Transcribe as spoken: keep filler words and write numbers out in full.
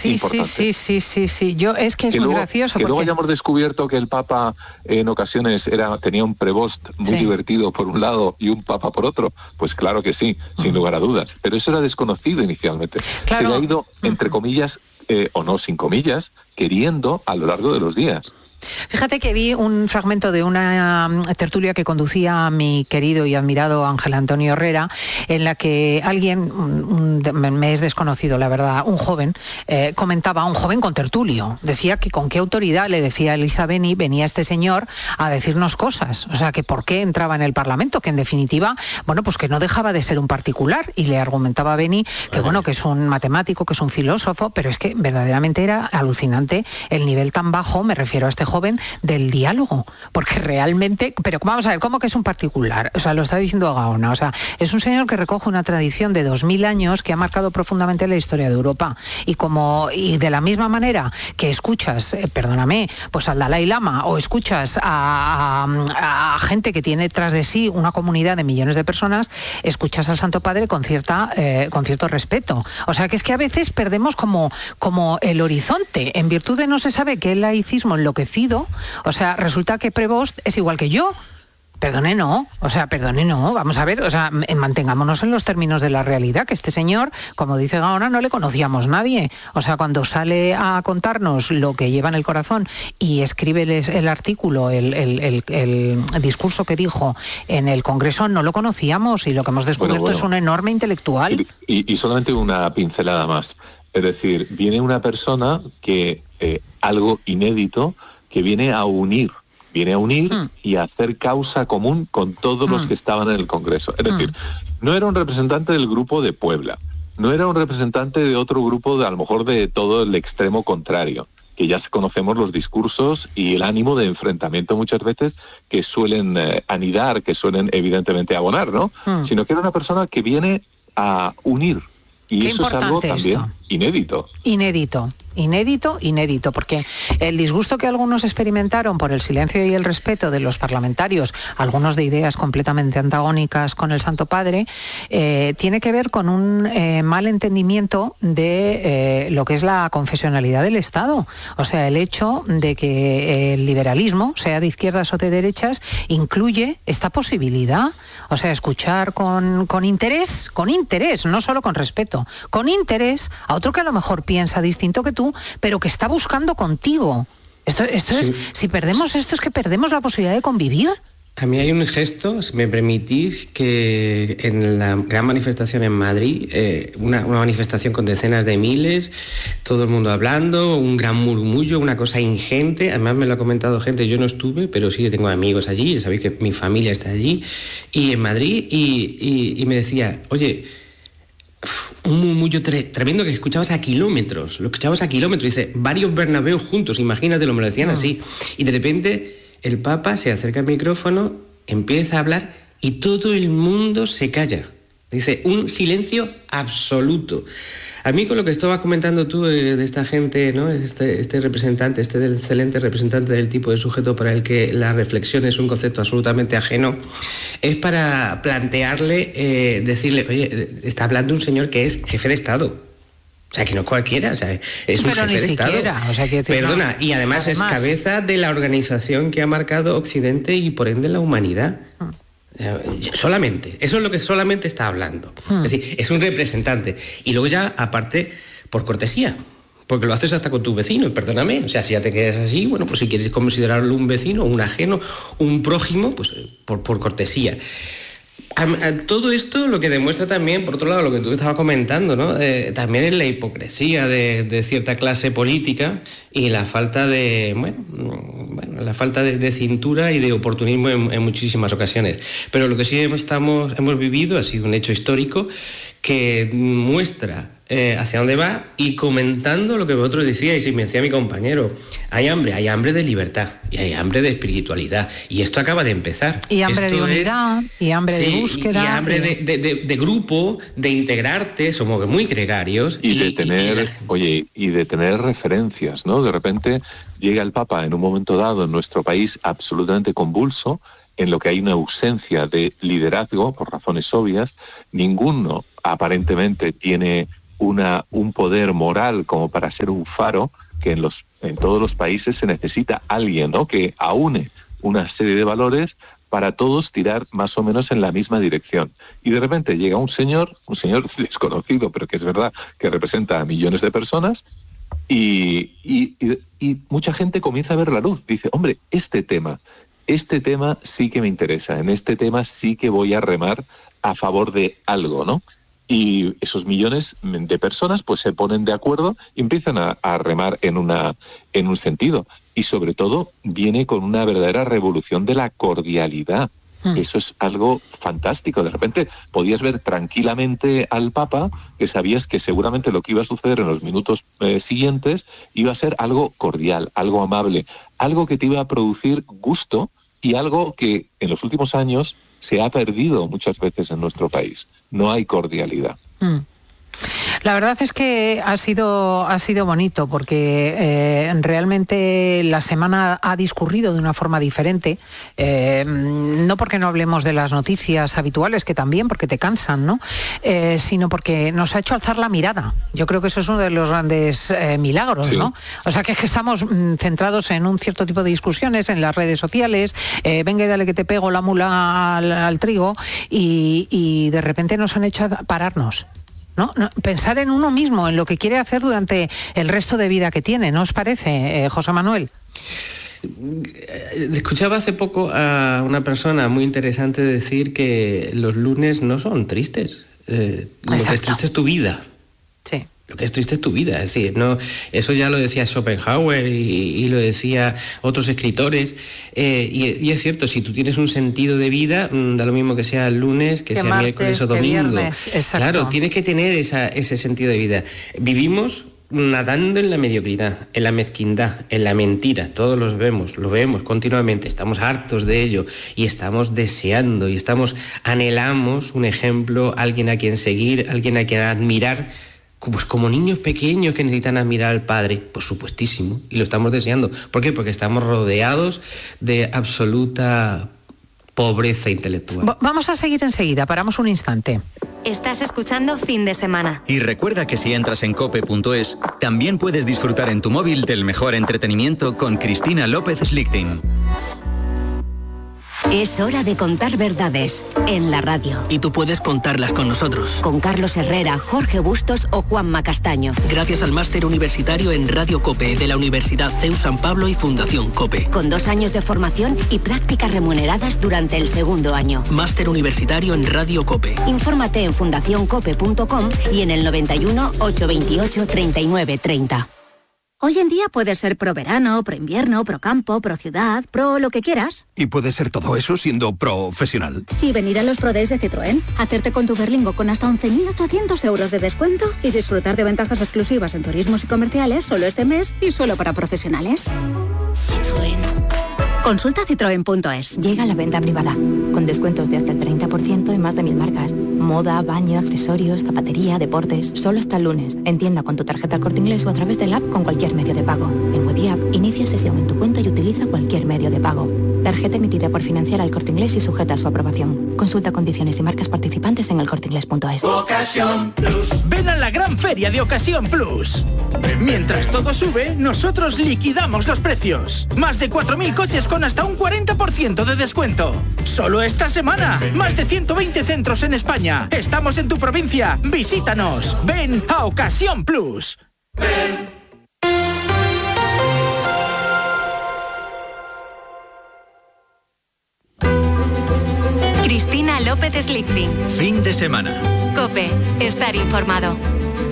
sí, importante. Sí, sí, sí, sí, sí. Yo, es que es que muy luego, gracioso. Que porque... luego hayamos descubierto que el Papa en ocasiones era tenía un prebost muy sí. divertido por un lado y un Papa por otro, pues claro que sí, uh-huh. sin lugar a dudas. Pero eso era desconocido inicialmente. Claro. Se le ha ido, entre uh-huh. comillas, eh, o no, sin comillas, queriendo a lo largo de los días. Fíjate que vi un fragmento de una tertulia que conducía mi querido y admirado Ángel Antonio Herrera, en la que alguien, un, un, me es desconocido la verdad, un joven, eh, comentaba, un joven con tertulio, decía que con qué autoridad, le decía Elisa Beni, venía este señor a decirnos cosas, o sea, que por qué entraba en el Parlamento, que en definitiva, bueno, pues que no dejaba de ser un particular, y le argumentaba a Beni que bueno, que es un matemático, que es un filósofo, pero es que verdaderamente era alucinante el nivel tan bajo, me refiero a este joven, del diálogo, porque realmente, pero vamos a ver, ¿cómo que es un particular? O sea, lo está diciendo Gaona, o sea, es un señor que recoge una tradición de dos mil años que ha marcado profundamente la historia de Europa, y como, y de la misma manera que escuchas, eh, perdóname, pues al Dalai Lama, o escuchas a, a, a gente que tiene tras de sí una comunidad de millones de personas, escuchas al Santo Padre con cierta, eh, con cierto respeto. O sea, que es que a veces perdemos como, como el horizonte, en virtud de no se sabe que el laicismo enloquecido. O sea, resulta que Prevost es igual que yo. Perdone, no. O sea, perdone, no. Vamos a ver, o sea, mantengámonos en los términos de la realidad, que este señor, como dice Gaona, no le conocíamos nadie. O sea, cuando sale a contarnos lo que lleva en el corazón y escribe el, el artículo, el, el, el, el discurso que dijo en el Congreso, no lo conocíamos, y lo que hemos descubierto bueno, bueno. es un enorme intelectual. Y, y, y solamente una pincelada más. Es decir, viene una persona que, eh, algo inédito, que viene a unir, viene a unir mm. y a hacer causa común con todos mm. los que estaban en el Congreso. Es mm. decir, no era un representante del grupo de Puebla, no era un representante de otro grupo, de a lo mejor de todo el extremo contrario, que ya conocemos los discursos y el ánimo de enfrentamiento muchas veces que suelen eh, anidar, que suelen evidentemente abonar, ¿no? Mm. Sino que era una persona que viene a unir. Y Qué eso es algo también esto. inédito. Inédito. Inédito, inédito, porque el disgusto que algunos experimentaron por el silencio y el respeto de los parlamentarios, algunos de ideas completamente antagónicas con el Santo Padre, eh, tiene que ver con un eh, mal entendimiento de eh, lo que es la confesionalidad del Estado. O sea, el hecho de que el liberalismo, sea de izquierdas o de derechas, incluye esta posibilidad. O sea, escuchar con, con interés, con interés, no solo con respeto, con interés a otro que a lo mejor piensa distinto que tú, pero que está buscando contigo. Esto, esto sí. es, si perdemos esto, es que perdemos la posibilidad de convivir. A mí hay un gesto, si me permitís, que en la gran manifestación en Madrid, eh, una, una manifestación con decenas de miles, todo el mundo hablando, un gran murmullo, una cosa ingente, además me lo ha comentado gente, yo no estuve, pero sí que tengo amigos allí, ya sabéis que mi familia está allí, y en Madrid, y, y, y me decía, oye, un murmullo tre- tremendo que escuchabas a kilómetros, lo escuchabas a kilómetros, dice, varios Bernabéu juntos, imagínatelo, me lo decían no. así, y de repente el Papa se acerca al micrófono, empieza a hablar y todo el mundo se calla, dice, un silencio absoluto. A mí con lo que estabas comentando tú de, de esta gente, ¿no? este, este representante, este excelente representante del tipo de sujeto para el que la reflexión es un concepto absolutamente ajeno, es para plantearle, eh, decirle, oye, está hablando un señor que es jefe de Estado. O sea, que no es cualquiera, o sea, es un Pero jefe ni de siquiera, Estado. O sea, quiero decir, Perdona, no, y además, además es cabeza de la organización que ha marcado Occidente y por ende la humanidad. Hmm. Solamente, eso es lo que solamente está hablando. Hmm. Es decir, es un representante. Y luego ya, aparte, por cortesía, porque lo haces hasta con tu vecino, perdóname. O sea, si ya te quedas así, bueno, pues si quieres considerarlo un vecino, un ajeno, un prójimo, pues por, por cortesía. A, a, todo esto lo que demuestra también, por otro lado, lo que tú estabas comentando, ¿no? Eh, también es la hipocresía de, de cierta clase política y la falta de, bueno, bueno la falta de, de cintura y de oportunismo en, en muchísimas ocasiones. Pero lo que sí estamos, hemos vivido ha sido un hecho histórico que muestra eh, hacia dónde va, y comentando lo que vosotros decíais y me decía mi compañero, hay hambre, hay hambre de libertad y hay hambre de espiritualidad, y esto acaba de empezar. Y hambre esto de unidad, es, y hambre sí, de búsqueda. Y hambre de, de, de, de grupo, de integrarte, somos muy gregarios. Y, y de tener, y, y la... oye, y de tener referencias, ¿no? De repente llega el Papa en un momento dado en nuestro país absolutamente convulso, en lo que hay una ausencia de liderazgo, por razones obvias. Ninguno aparentemente tiene una, un poder moral como para ser un faro, que en, los, en todos los países se necesita alguien, ¿no?, que aúne una serie de valores para todos tirar más o menos en la misma dirección. Y de repente llega un señor, un señor desconocido, pero que es verdad que representa a millones de personas, y, y, y, y mucha gente comienza a ver la luz. Dice, hombre, este tema, este tema sí que me interesa, en este tema sí que voy a remar a favor de algo, ¿no? Y esos millones de personas pues se ponen de acuerdo y empiezan a, a remar en, una, en un sentido. Y sobre todo viene con una verdadera revolución de la cordialidad. Mm. Eso es algo fantástico. De repente podías ver tranquilamente al Papa, que sabías que seguramente lo que iba a suceder en los minutos eh, siguientes iba a ser algo cordial, algo amable, algo que te iba a producir gusto y algo que en los últimos años se ha perdido muchas veces en nuestro país. No hay cordialidad. Mm. La verdad es que ha sido, ha sido bonito porque eh, realmente la semana ha discurrido de una forma diferente, eh, no porque no hablemos de las noticias habituales, que también, porque te cansan, ¿no? Eh, sino porque nos ha hecho alzar la mirada. Yo creo que eso es uno de los grandes eh, milagros, sí. ¿no? O sea, que es que estamos mm, centrados en un cierto tipo de discusiones en las redes sociales, eh, venga y dale que te pego la mula al, al trigo, y, y de repente nos han hecho pararnos. ¿No? No, pensar en uno mismo, en lo que quiere hacer durante el resto de vida que tiene, ¿no os parece, eh, José Manuel? Escuchaba hace poco a una persona muy interesante decir que los lunes no son tristes, eh, lo que es triste es tu vida. Sí. Lo que es triste es tu vida, es decir, no, eso ya lo decía Schopenhauer y, y lo decía otros escritores, eh, y, y es cierto, si tú tienes un sentido de vida, da lo mismo que sea el lunes, que, que sea martes, miércoles o domingo. Viernes, claro, tienes que tener esa, ese sentido de vida. Vivimos nadando en la mediocridad, en la mezquindad, en la mentira, todos los vemos, lo vemos continuamente, estamos hartos de ello y estamos deseando y estamos, anhelamos un ejemplo, alguien a quien seguir, alguien a quien admirar. Pues como niños pequeños que necesitan admirar al Padre, por supuestísimo, y lo estamos deseando. ¿Por qué? Porque estamos rodeados de absoluta pobreza intelectual. Va- vamos a seguir enseguida, paramos un instante. Estás escuchando Fin de Semana. Y recuerda que si entras en cope punto es, también puedes disfrutar en tu móvil del mejor entretenimiento con Cristina López Slichting. Es hora de contar verdades en la radio. Y tú puedes contarlas con nosotros. Con Carlos Herrera, Jorge Bustos o Juanma Castaño. Gracias al máster universitario en Radio COPE de la Universidad C E U San Pablo y Fundación COPE. Con dos años de formación y prácticas remuneradas durante el segundo año. Máster universitario en Radio COPE. Infórmate en fundación cope punto com y en el noventa y uno, ochocientos veintiocho, treinta y nueve treinta. Hoy en día puedes ser pro verano, pro invierno, pro campo, pro ciudad, pro lo que quieras. Y puedes ser todo eso siendo profesional. Y venir a los Pro Days de Citroën, hacerte con tu Berlingo con hasta once mil ochocientos euros de descuento y disfrutar de ventajas exclusivas en turismos y comerciales solo este mes y solo para profesionales. Citroën. Consulta citroen punto es. Llega la venta privada, con descuentos de hasta el treinta por ciento en más de mil marcas. Moda, baño, accesorios, zapatería, deportes. Solo hasta el lunes. En tienda con tu tarjeta Corte Inglés o a través del app con cualquier medio de pago. En web y app, inicia sesión en tu cuenta y utiliza cualquier medio de pago. Tarjeta emitida por Financiar al Corte Inglés y sujeta a su aprobación. Consulta condiciones y marcas participantes en el corte inglés punto es. Ocasión Plus. Ven a la gran feria de Ocasión Plus. Mientras todo sube, nosotros liquidamos los precios. Más de cuatro mil coches con hasta un cuarenta por ciento de descuento. Solo esta semana. Más de ciento veinte centros en España. Estamos en tu provincia. Visítanos. Ven a Ocasión Plus. Ven. Cristina López Slichting. Fin de semana. COPE. Estar informado.